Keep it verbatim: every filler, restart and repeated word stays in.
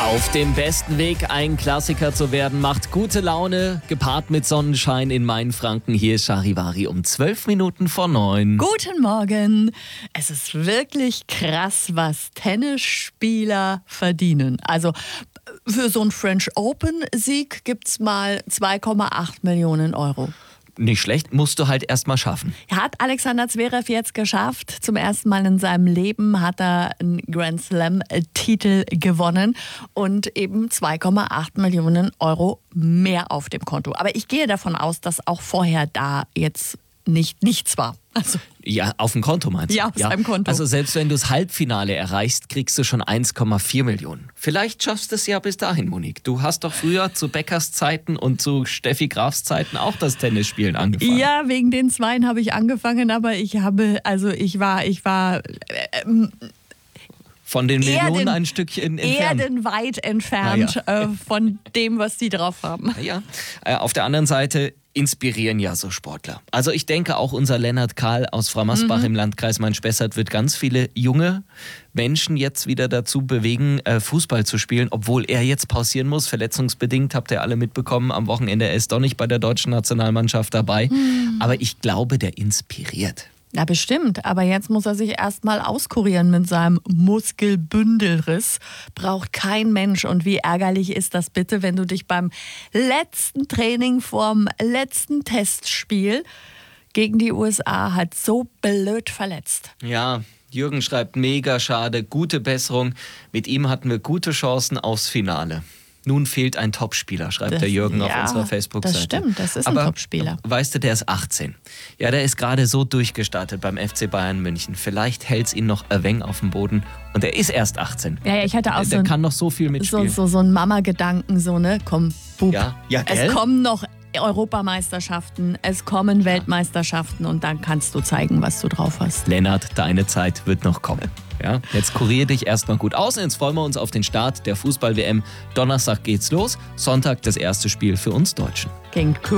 Auf dem besten Weg, ein Klassiker zu werden, macht gute Laune, gepaart mit Sonnenschein in Mainfranken. Hier ist Charivari um zwölf Minuten vor neun. Guten Morgen. Es ist wirklich krass, was Tennisspieler verdienen. Also für so einen French Open-Sieg gibt es mal zwei Komma acht Millionen Euro. Nicht schlecht, musst du halt erst mal schaffen. Hat Alexander Zverev jetzt geschafft. Zum ersten Mal in seinem Leben hat er einen Grand Slam-Titel gewonnen und eben zwei Komma acht Millionen Euro mehr auf dem Konto. Aber ich gehe davon aus, dass auch vorher da jetzt nicht nichts war. Also Ja, auf dem Konto meinst du? Ja, auf seinem Konto. Also selbst wenn du das Halbfinale erreichst, kriegst du schon eins Komma vier Millionen. Vielleicht schaffst du es ja bis dahin, Monique. Du hast doch früher zu Beckers Zeiten und zu Steffi Grafs Zeiten auch das Tennisspielen angefangen. Ja, wegen den Zweien habe ich angefangen, aber ich habe, also ich war, ich war äh, Von den Millionen Erden, ein Stückchen entfernt. erdenweit entfernt Ah, ja. äh, von dem, was die drauf haben. Ja, äh, auf der anderen Seite inspirieren ja so Sportler. Also ich denke auch unser Lennart Kahl aus Frammersbach mhm. im Landkreis Main-Spessart wird ganz viele junge Menschen jetzt wieder dazu bewegen, äh, Fußball zu spielen, obwohl er jetzt pausieren muss, verletzungsbedingt, habt ihr alle mitbekommen, am Wochenende er ist doch nicht bei der deutschen Nationalmannschaft dabei. Mhm. Aber ich glaube, der inspiriert. Ja, bestimmt. Aber jetzt muss er sich erstmal auskurieren mit seinem Muskelbündelriss. Braucht kein Mensch. Und wie ärgerlich ist das bitte, wenn du dich beim letzten Training vorm letzten Testspiel gegen die U S A halt so blöd verletzt. Ja, Jürgen schreibt, mega schade, gute Besserung. Mit ihm hatten wir gute Chancen aufs Finale. Nun fehlt ein Topspieler, schreibt Das, der Jürgen ja, auf unserer Facebook-Seite. Das stimmt, das ist Aber, ein Topspieler. Weißt du, der ist achtzehn. Ja, der ist gerade so durchgestartet beim F C Bayern München. Vielleicht hält es ihn noch ein wenig auf dem Boden. Und er ist erst achtzehn. Ja, ja, ich hatte auch der, so der ein, kann noch so viel mitspielen. So, so, so ein Mama-Gedanken, so, ne? Komm, Bub. Ja, ja, gell? Es kommen noch Europameisterschaften, es kommen Weltmeisterschaften und dann kannst du zeigen, was du drauf hast. Lennart, deine Zeit wird noch kommen. Ja, jetzt kurier dich erstmal gut aus. Jetzt freuen wir uns auf den Start der Fußball-W M. Donnerstag geht's los. Sonntag das erste Spiel für uns Deutschen. Klingt cool.